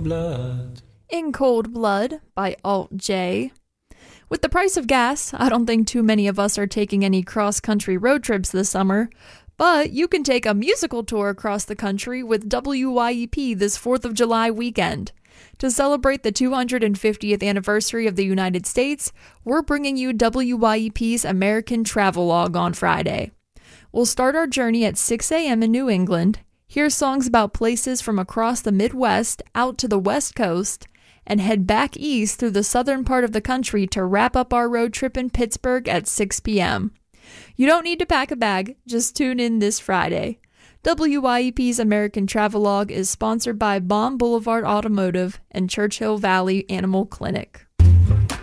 Blood. In Cold Blood by Alt J. With the price of gas, I don't think too many of us are taking any cross-country road trips this summer, but you can take a musical tour across the country with WYEP this 4th of July weekend. To celebrate the 250th anniversary of the United States, we're bringing you WYEP's American Travelogue on Friday. We'll start our journey at 6 a.m. in New England, hear songs about places from across the Midwest out to the West Coast, and head back east through the southern part of the country to wrap up our road trip in Pittsburgh at 6 p.m. You don't need to pack a bag, just tune in this Friday. WYEP's American Travelogue is sponsored by Baum Boulevard Automotive and Churchill Valley Animal Clinic.